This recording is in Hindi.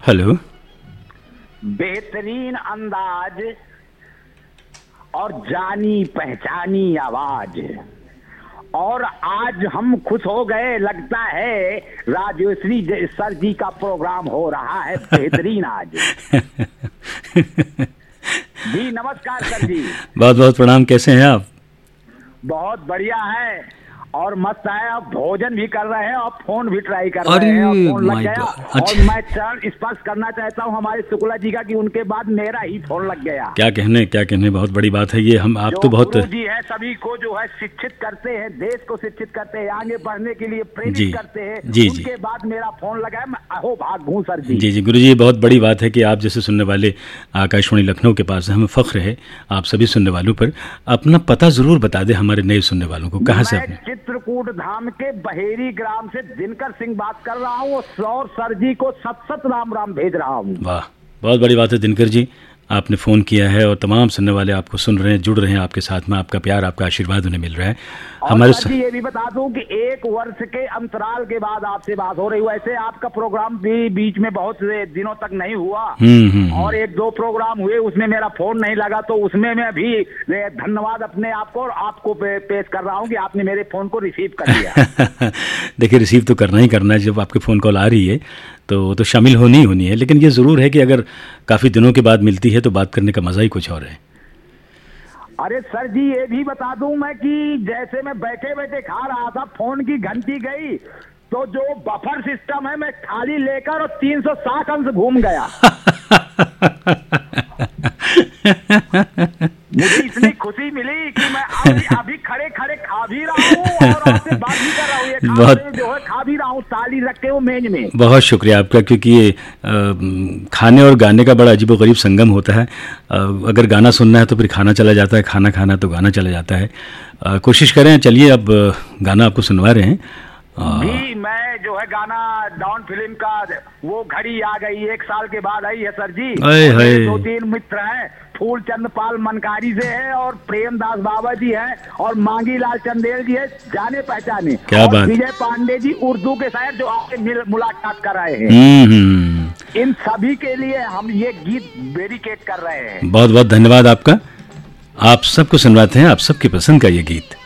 हेलो। बेहतरीन अंदाज और जानी पहचानी आवाज, और आज हम खुश हो गए, लगता है राजश्री सर जी का प्रोग्राम हो रहा है बेहतरीन आज। जी नमस्कार सर जी। बहुत बहुत प्रणाम, कैसे हैं आप? बहुत बढ़िया है और मस्त है। अब भोजन भी कर रहे हैं और फोन भी ट्राई कर रहे हैं और फोन लग गया। और मैं चरण स्पर्श करना चाहता हूं हमारे शुक्ला जी का कि उनके बाद मेरा ही फोन लग गया। क्या कहने बहुत बड़ी बात है ये। हम आप तो बहुत गुरु जी है, सभी को जो है शिक्षित करते हैं, देश को शिक्षित करते हैं, आगे बढ़ने के लिए प्रेरित करते हैं। उनके बाद मेरा फोन लगा है, मैं अहो भाग हूँ सर जी। जी गुरु जी, बहुत बड़ी बात है कि आप जैसे सुनने वाले आकाशवाणी लखनऊ के पास हमें फख्र है आप सभी सुनने वालों पर। अपना पता जरूर बता दे हमारे नए सुनने वालों को, कहाँ से आपने? चित्रकूट धाम के बहेरी ग्राम से दिनकर सिंह बात कर रहा हूँ और सर जी को सत राम राम भेज रहा हूँ। वाह, बहुत बड़ी बात है दिनकर जी, आपने फ़ोन किया है और तमाम सुनने वाले आपको सुन रहे हैं, जुड़ रहे हैं आपके साथ में। आपका प्यार, आपका आशीर्वाद उन्हें मिल रहा है। हमारे ये भी बता दूं कि 1 वर्ष के अंतराल के बाद आपसे बात हो रही है। वैसे आपका प्रोग्राम भी बीच में बहुत दिनों तक नहीं हुआ और 1-2 प्रोग्राम हुए, उसमें मेरा फोन नहीं लगा, तो उसमें मैं भी धन्यवाद अपने आप को और आपको पेश कर रहा हूं कि आपने मेरे फोन को रिसीव कर लिया। देखिए, रिसीव तो करना ही करना है। जब आपके फ़ोन कॉल आ रही है तो शामिल होनी ही होनी है। लेकिन ये ज़रूर है कि अगर काफ़ी दिनों के बाद मिलती है तो बात करने का मज़ा ही कुछ और है। अरे सर जी, ये भी बता दूं मैं कि जैसे मैं बैठे बैठे खा रहा था, फोन की घंटी गई तो जो बफर सिस्टम है मैं खाली लेकर और 360 अंश घूम गया। मुझे इतनी खुशी मिली कि मैं अभी खड़े खड़े खा भी रहा हूँ और आपसे बात भी कर रहा हूँ। ये जो है खा भी रहा हूँ, ताली रख के वो मेज में। बहुत शुक्रिया आपका, क्योंकि ये खाने और गाने का बड़ा अजीबोगरीब संगम होता है। अगर गाना सुनना है तो फिर खाना चला जाता है, खाना खाना तो गाना चला जाता है। कोशिश करें। चलिए, अब गाना आपको सुनवा रहे हैं। जी, मैं जो है गाना डॉन फिल्म का वो घड़ी आ गई 1 साल के बाद आई है सर जी। 2-3 मित्र हैं, फूलचंद पाल मनकारी से है और प्रेमदास बाबा जी है और मांगी लाल चंदेल जी है, जाने पहचाने। क्या बात। विजय पांडे जी उर्दू के शायर जो आपसे मुलाकात कर रहे हैं। इन सभी के लिए हम ये गीत डेडिकेट कर रहे हैं। बहुत बहुत धन्यवाद आपका। आप सबको सुनवाते हैं आप सबकी पसंद का ये गीत।